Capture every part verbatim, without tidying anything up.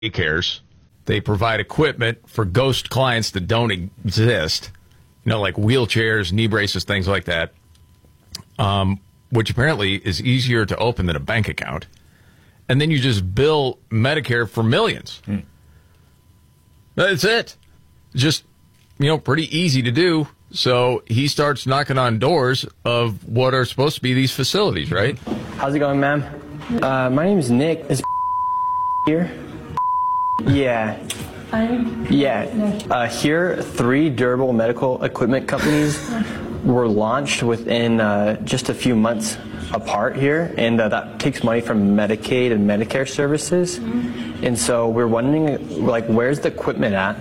cares. They provide equipment for ghost clients that don't exist, you know, like wheelchairs, knee braces, things like that, um, which apparently is easier to open than a bank account. And then you just bill Medicare for millions. Hmm. That's it. Just, you know, pretty easy to do. So he starts knocking on doors of what are supposed to be these facilities, right? How's it going, ma'am? Uh, my name is Nick. Is here? Yeah. Yeah. Uh, here, three durable medical equipment companies were launched within uh, just a few months apart here, and uh, that takes money from Medicaid and Medicare services. Mm-hmm. And so we're wondering, like, where's the equipment at?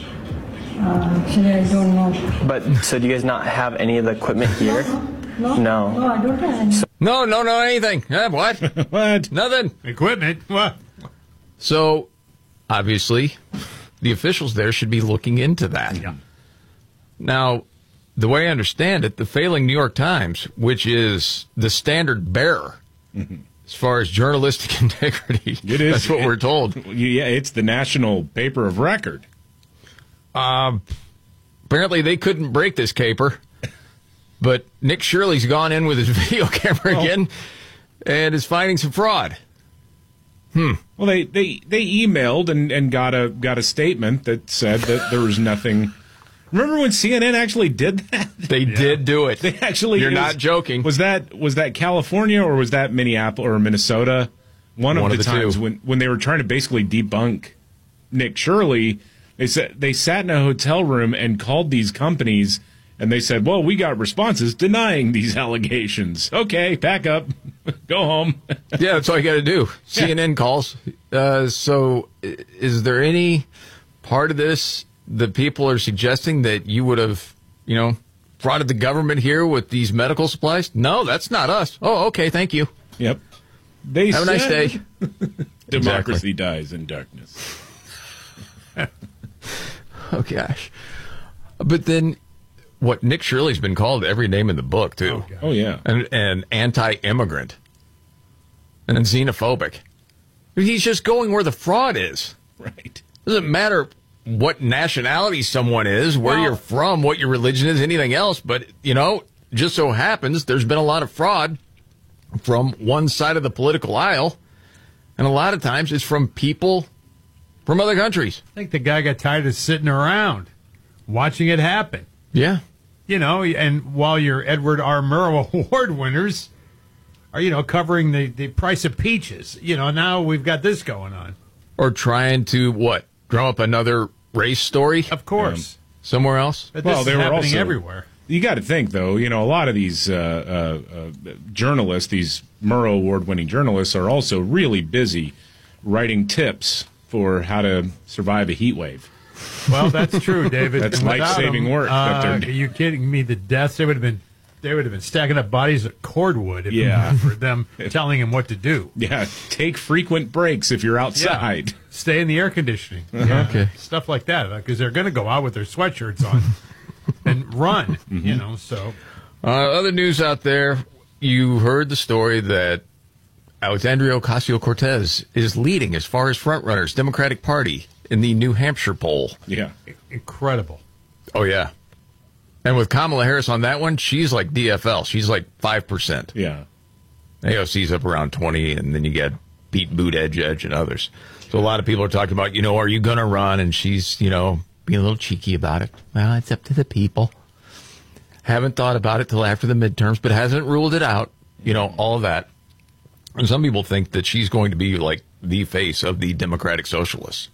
Uh, actually, I don't know. But so do you guys not have any of the equipment here? No. No. No, I don't have any. So, no, no, no, anything. Eh, what? What? Nothing. Equipment? What? So, obviously, the officials there should be looking into that. Yeah. Now, the way I understand it, the failing New York Times, which is the standard bearer mm-hmm. as far as journalistic integrity, it is. That's what it, we're told. Yeah, it's the national paper of record. Um, apparently, they couldn't break this caper, but Nick Shirley's gone in with his video camera oh. again and is finding some fraud. Hmm. Well, they, they, they emailed and, and got a got a statement that said that there was nothing. Remember when C N N actually did that? They yeah. did do it. They actually. You're was, not joking. Was that was that California or was that Minneapolis or Minnesota? One, One of, of the, the times two. when when they were trying to basically debunk Nick Shirley, they said they sat in a hotel room and called these companies. And they said, well, we got responses denying these allegations. Okay, pack up. Go home. Yeah, that's all you got to do. C N N yeah. calls. Uh, so is there any part of this that people are suggesting that you would have, you know, frauded the government here with these medical supplies? No, that's not us. Oh, okay, thank you. Yep. They Have a nice day. Democracy exactly. dies in darkness. Oh, gosh. But then... What Nick Shirley's been called every name in the book, too. Oh, oh yeah. And, and anti-immigrant. And xenophobic. He's just going where the fraud is. Right. Doesn't matter what nationality someone is, where well, you're from, what your religion is, anything else. But, you know, just so happens there's been a lot of fraud from one side of the political aisle. And a lot of times it's from people from other countries. I think the guy got tired of sitting around watching it happen. Yeah. You know, and while your Edward R. Murrow Award winners are, you know, covering the, the price of peaches, you know, now we've got this going on. Or trying to, what, drum up another race story? Of course. Um, somewhere else? But well, this they is were happening also, everywhere. You got to think, though, you know, a lot of these uh, uh, uh, journalists, these Murrow Award-winning journalists, are also really busy writing tips for how to survive a heat wave. Well, that's true, David. That's life-saving work. Uh, that are you kidding me? The deaths, they would have been they would have been stacking up bodies of cordwood if yeah. it weren't for them telling him what to do. Yeah, take frequent breaks if you're outside. Yeah. Stay in the air conditioning. Uh-huh. Yeah. Okay. Stuff like that, because they're going to go out with their sweatshirts on and run, mm-hmm. you know, so. Uh, other news out there, you heard the story that Alexandria Ocasio-Cortez is leading as far as frontrunners, Democratic Party, in the New Hampshire poll. Yeah. Incredible. Oh, yeah. And with Kamala Harris on that one, she's like D F L. She's like five percent. Yeah. A O C's up around twenty, and then you get Pete Buttigieg and others. So a lot of people are talking about, you know, are you going to run? And she's, you know, being a little cheeky about it. Well, it's up to the people. Haven't thought about it till after the midterms, but hasn't ruled it out. You know, all of that. And some people think that she's going to be like the face of the Democratic Socialists.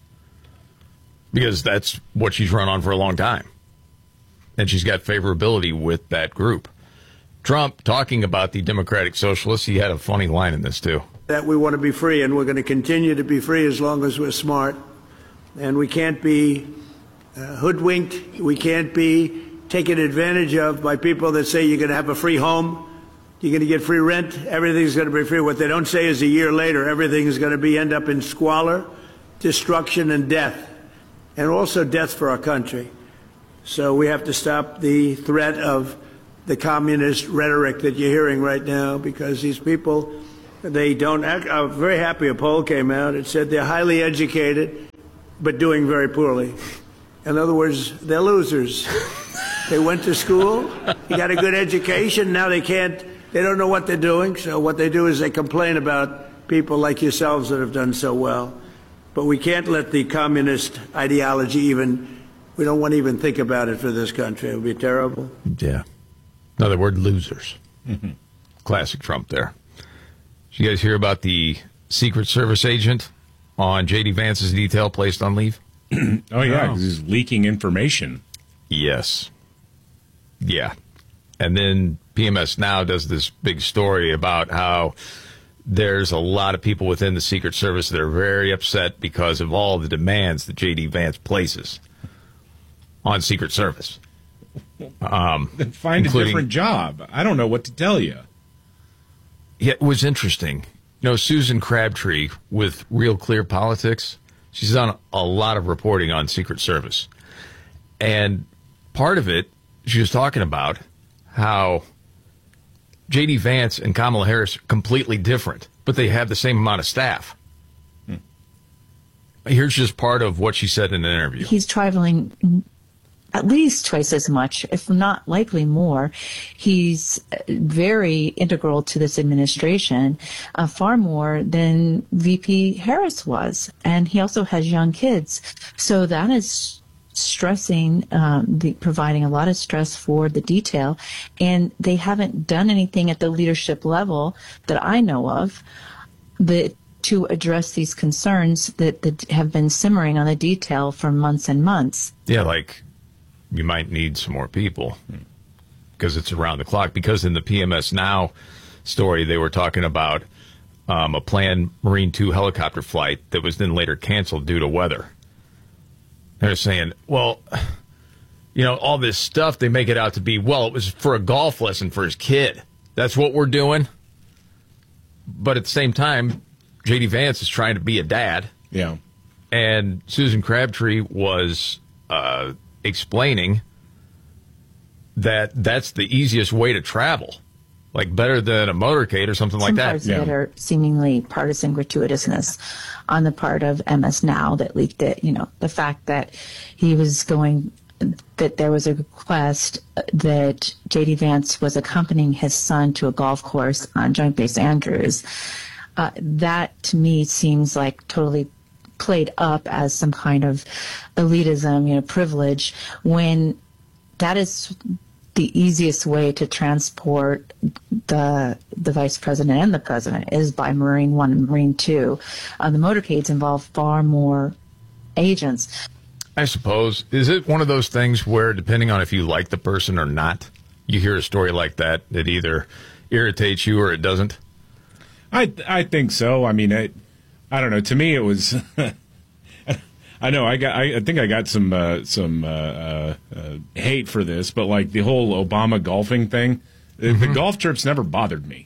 Because that's what she's run on for a long time. And she's got favorability with that group. Trump, talking about the Democratic Socialists, he had a funny line in this, too. That we want to be free, and we're going to continue to be free as long as we're smart. And we can't be uh, hoodwinked. We can't be taken advantage of by people that say you're going to have a free home, you're going to get free rent, everything's going to be free. What they don't say is a year later, everything is going to be end up in squalor, destruction, and death. And also death for our country. So we have to stop the threat of the communist rhetoric that you're hearing right now, because these people They don't act. I'm very happy a poll came out. It said they're highly educated, but doing very poorly. In other words, they're losers. They went to school, they got a good education, now they can't, they don't know what they're doing, so what they do is they complain about people like yourselves that have done so well. But we can't let the communist ideology even, we don't want to even think about it for this country. It would be terrible. Yeah. Another word, losers. Mm-hmm. Classic Trump there. Did you guys hear about the Secret Service agent on J D Vance's detail placed on leave? Oh, yeah, because he's leaking information. Yes. Yeah. And then P M S Now does this big story about how there's a lot of people within the Secret Service that are very upset because of all the demands that J D Vance places on Secret Service. Um, then find a different job. I don't know what to tell you. Yeah, it was interesting. You know, Susan Crabtree with Real Clear Politics, she's done a lot of reporting on Secret Service. And part of it, she was talking about how J D Vance and Kamala Harris are completely different, but they have the same amount of staff. Hmm. Here's just part of what she said in an interview. He's traveling at least twice as much, if not likely more. He's very integral to this administration, uh, far more than V P Harris was. And he also has young kids. So that is stressing, um, the, providing a lot of stress for the detail. And they haven't done anything at the leadership level that I know of that to address these concerns that, that have been simmering on the detail for months and months. Yeah, like you might need some more people because it's around the clock. Because in the P M S Now story, they were talking about um, a planned Marine two helicopter flight that was then later canceled due to weather. They're saying, well, you know, all this stuff, they make it out to be, well, it was for a golf lesson for his kid. That's what we're doing. But at the same time, J D Vance is trying to be a dad. Yeah. And Susan Crabtree was uh, explaining that that's the easiest way to travel. Like better than a motorcade or something Some like that. Parts yeah. that are seemingly partisan gratuitousness on the part of M S Now that leaked it. You know, the fact that he was going, that there was a request that J D Vance was accompanying his son to a golf course on Joint Base Andrews. Uh, that to me seems like totally played up as some kind of elitism, you know, privilege, when that is the easiest way to transport the the vice president and the president is by Marine One and Marine Two. Uh, the motorcades involve far more agents. I suppose. Is it one of those things where, depending on if you like the person or not, you hear a story like that that either irritates you or it doesn't? I I think so. I mean, I, I don't know. To me, it was. I know. I got. I, I think I got some uh, some uh, uh, uh, hate for this, but like the whole Obama golfing thing, mm-hmm. the golf trips never bothered me.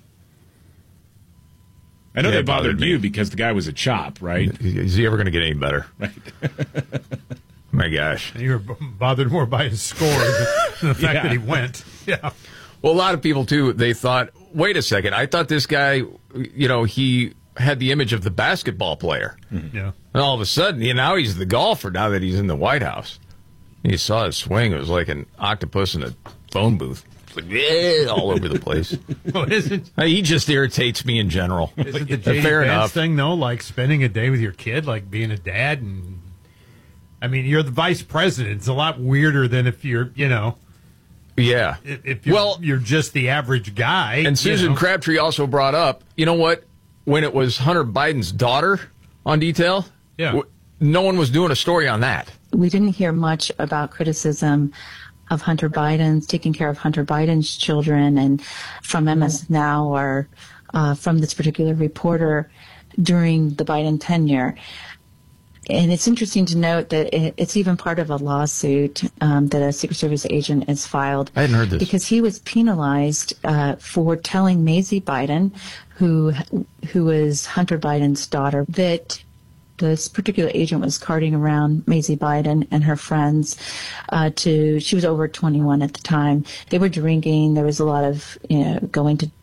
I know yeah, they bothered, bothered you because the guy was a chop, right? Is he ever going to get any better? Right. My gosh, you were bothered more by his score than the fact yeah. that he went. Yeah. Well, a lot of people too. They thought, wait a second. I thought this guy, you know, he had the image of the basketball player. Mm-hmm. Yeah. And all of a sudden, you know, now he's the golfer now that he's in the White House. You saw his swing. It was like an octopus in a phone booth. It's like, yeah, all over the place. Well, isn't, he just irritates me in general. Isn't the J D Fair Vance enough. thing, though, like spending a day with your kid, like being a dad? And I mean, you're the vice president. It's a lot weirder than if you're, you know. Yeah. If, if you're, well, you're just the average guy. And Susan you know. Crabtree also brought up, you know what? When it was Hunter Biden's daughter on detail, yeah. w- no one was doing a story on that. We didn't hear much about criticism of Hunter Biden's, taking care of Hunter Biden's children, and from M S Now or uh, from this particular reporter during the Biden tenure. And it's interesting to note that it's even part of a lawsuit um, that a Secret Service agent has filed. I hadn't heard this. Because he was penalized uh, for telling Maisie Biden, who who is Hunter Biden's daughter, that this particular agent was carting around Maisie Biden and her friends uh, to, she was over twenty-one at the time. They were drinking. There was a lot of, you know, going to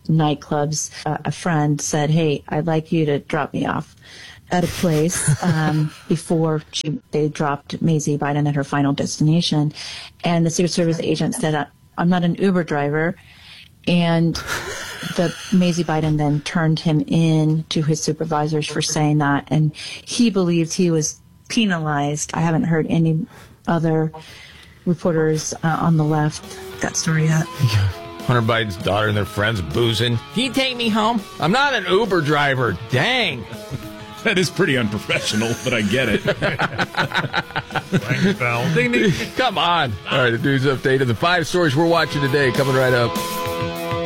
nightclubs. Uh, a friend said, hey, I'd like you to drop me off at a place um, before she, they dropped Maisie Biden at her final destination. And the Secret Service agent said, I'm not an Uber driver. And the Maisie Biden then turned him in to his supervisors for saying that. And he believed he was penalized. I haven't heard any other reporters uh, on the left that story yet. Hunter Biden's daughter and their friends boozing. Can you take me home? I'm not an Uber driver. Dang. That is pretty unprofessional, but I get it. Bell. Ding, ding. Come on. All right, the news update of the five stories we're watching today coming right up.